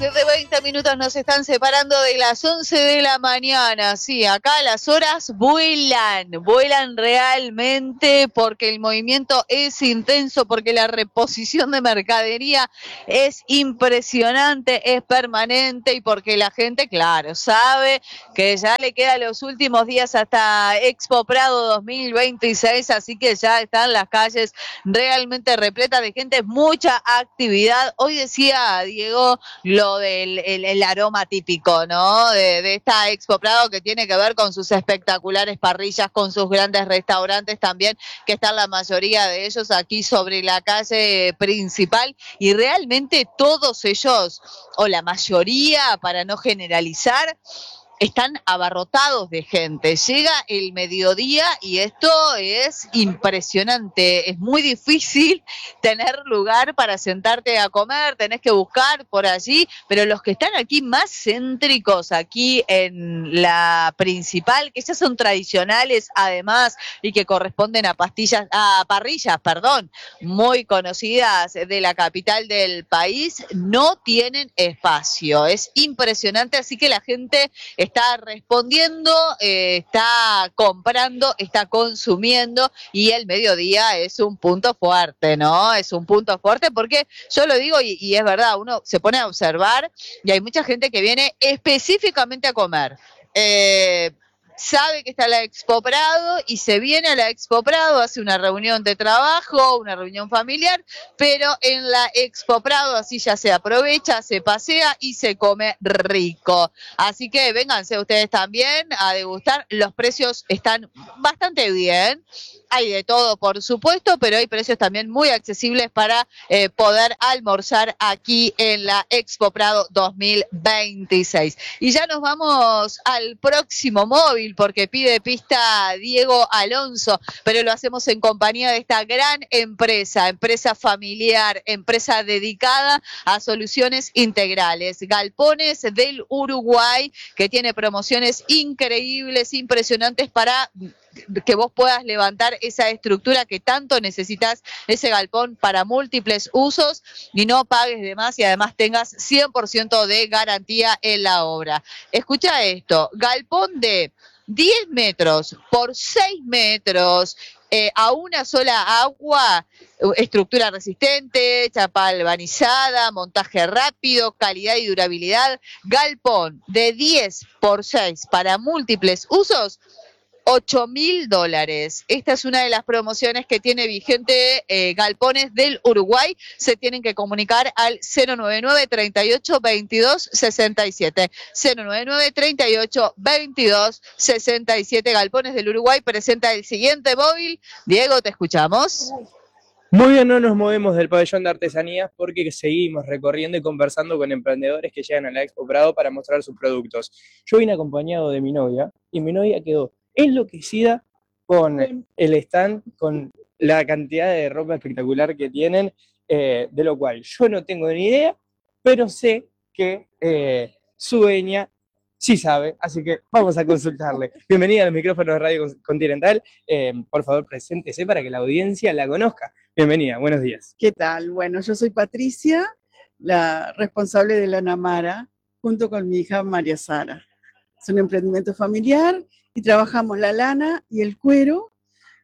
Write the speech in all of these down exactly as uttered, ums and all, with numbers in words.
De veinte minutos nos están separando de las once de la mañana. Sí, acá las horas vuelan, vuelan realmente porque el movimiento es intenso, porque la reposición de mercadería es impresionante, es permanente y porque la gente, claro, sabe que ya le quedan los últimos días hasta Expo Prado dos mil veintiséis, así que ya están las calles realmente repletas de gente, mucha actividad. Hoy decía Diego lo del el, el aroma típico, ¿no? De, de esta Expo Prado, que tiene que ver con sus espectaculares parrillas, con sus grandes restaurantes también, que están la mayoría de ellos aquí sobre la calle principal, y realmente todos ellos, o la mayoría, para no generalizar, están abarrotados de gente. Llega el mediodía y esto es impresionante. Es muy difícil tener lugar para sentarte a comer, tenés que buscar por allí, pero los que están aquí más céntricos, aquí en la principal, que ya son tradicionales además y que corresponden a pastillas, a parrillas, perdón, muy conocidas de la capital del país, no tienen espacio. Es impresionante, así que la gente está respondiendo, eh, está comprando, está consumiendo, y el mediodía es un punto fuerte, ¿no? Es un punto fuerte porque yo lo digo y, y es verdad, uno se pone a observar y hay mucha gente que viene específicamente a comer. Eh, sabe que está la Expo Prado y se viene a la Expo Prado, hace una reunión de trabajo, una reunión familiar, pero en la Expo Prado así ya se aprovecha, se pasea y se come rico. Así que vénganse ustedes también a degustar. Los precios están bastante bien. Hay de todo, por supuesto, pero hay precios también muy accesibles para eh, poder almorzar aquí en la Expo Prado dos mil veintiséis. Y ya nos vamos al próximo móvil porque pide pista Diego Alonso, pero lo hacemos en compañía de esta gran empresa, empresa familiar, empresa dedicada a soluciones integrales. Galpones del Uruguay, que tiene promociones increíbles, impresionantes para que vos puedas levantar esa estructura que tanto necesitas, ese galpón para múltiples usos, y no pagues de más y además tengas cien por ciento de garantía en la obra. Escucha esto, galpón de diez metros por seis metros, eh, a una sola agua, estructura resistente, chapa galvanizada, montaje rápido, calidad y durabilidad, galpón de diez por seis para múltiples usos, ocho mil dólares. Esta es una de las promociones que tiene vigente eh, Galpones del Uruguay. Se tienen que comunicar al cero nueve nueve, treinta y ocho, veintidós, sesenta y siete. cero nueve nueve, treinta y ocho, veintidós, sesenta y siete. Galpones del Uruguay presenta el siguiente móvil. Diego, te escuchamos. Muy bien, no nos movemos del pabellón de artesanías porque seguimos recorriendo y conversando con emprendedores que llegan a la Expo Prado para mostrar sus productos. Yo vine acompañado de mi novia y mi novia quedó enloquecida con el stand, con la cantidad de ropa espectacular que tienen, eh, de lo cual yo no tengo ni idea, pero sé que eh, su dueña sí sabe, así que vamos a consultarle. Bienvenida a los micrófonos de Radio Continental. Eh, por favor, preséntese para que la audiencia la conozca. Bienvenida, buenos días. ¿Qué tal? Bueno, yo soy Patricia, la responsable de la Namara, junto con mi hija María Sara. Es un emprendimiento familiar y trabajamos la lana y el cuero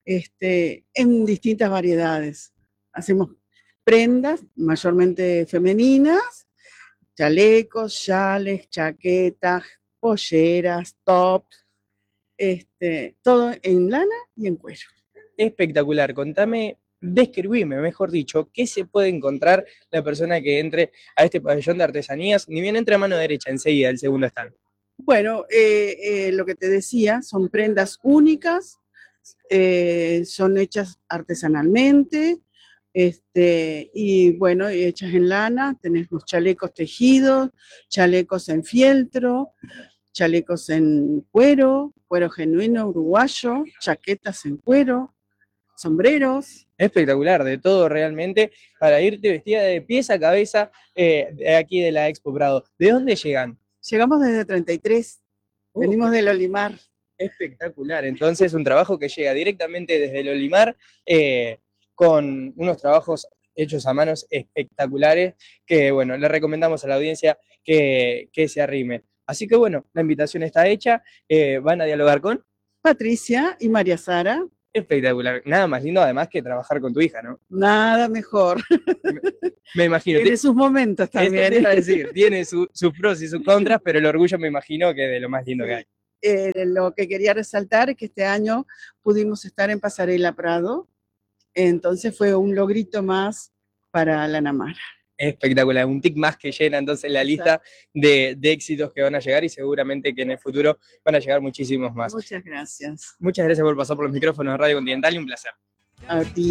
este, en distintas variedades. Hacemos prendas, mayormente femeninas, chalecos, chales, chaquetas, polleras, tops, este, todo en lana y en cuero. Espectacular, contame, describime, mejor dicho, qué se puede encontrar la persona que entre a este pabellón de artesanías, ni bien entre a mano derecha enseguida, el segundo stand. Bueno, eh, eh, lo que te decía, son prendas únicas, eh, son hechas artesanalmente, este, y bueno, hechas en lana. Tenemos chalecos tejidos, chalecos en fieltro, chalecos en cuero, cuero genuino uruguayo, chaquetas en cuero, sombreros. Espectacular, de todo realmente, para irte vestida de pies a cabeza eh, de aquí de la Expo Prado. ¿De dónde llegan? Llegamos desde treinta y tres, uh, venimos del Olimar. Espectacular, entonces un trabajo que llega directamente desde el Olimar, eh, con unos trabajos hechos a manos espectaculares, que bueno, le recomendamos a la audiencia que, que se arrime. Así que bueno, la invitación está hecha, eh, van a dialogar con... Patricia y María Sara, Espectacular, nada más lindo además que trabajar con tu hija, ¿no? nada mejor. Me imagino. Tiene sus momentos Eso te también. iba a decir, tiene su- sus pros y sus contras, pero el orgullo me imagino que es de lo más lindo que hay. Eh, lo que quería resaltar es que este año pudimos estar en Pasarela Prado, entonces fue un logrito más para la Namara. Espectacular, un tic más que llena entonces la lista de, de éxitos que van a llegar y seguramente que en el futuro van a llegar muchísimos más. Muchas gracias. Muchas gracias por pasar por los micrófonos de Radio Continental y un placer. A ti.